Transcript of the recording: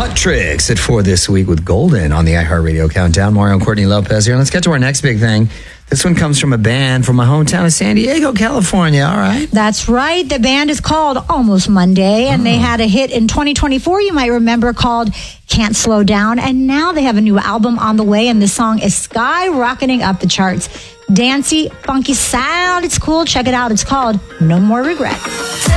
Hot Tricks at 4 this week with Golden on the iHeartRadio Countdown. Mario and Courtney Lopez here. Let's get to our next big thing. This one comes from a band from my hometown of San Diego, California. All right. That's right. The band is called Almost Monday, and they had a hit in 2024, you might remember, called Can't Slow Down. And now they have a new album on the way, and the song is skyrocketing up the charts. Dancey, funky sound. It's cool. Check it out. It's called No More Regrets.